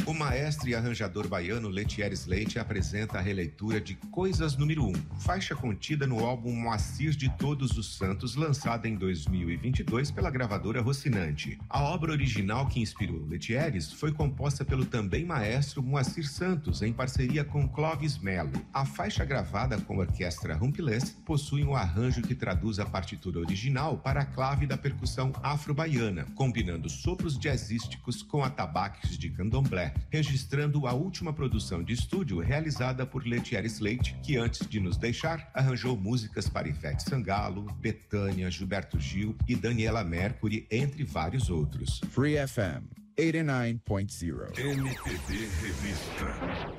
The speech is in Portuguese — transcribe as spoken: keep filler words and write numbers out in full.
O maestro e arranjador baiano Letieres Leite apresenta a releitura de Coisas número um, faixa contida no álbum Moacir de Todos os Santos, lançada em dois mil e vinte e dois pela gravadora Rocinante. A obra original que inspirou Letieres foi composta pelo também maestro Moacir Santos, em parceria com Clóvis Melo. A faixa gravada com a orquestra Rumpilés possui um arranjo que traduz a partitura original para a clave da percussão afro-baiana, combinando sopros jazzísticos com atabaques de candomblé, registrando a última produção de estúdio realizada por Letieres Leite, que antes de nos deixar, arranjou músicas para Ivete Sangalo, Bethânia, Gilberto Gil e Daniela Mercury, entre vários outros. Free F M oitenta e nove ponto zero. M P B Revista.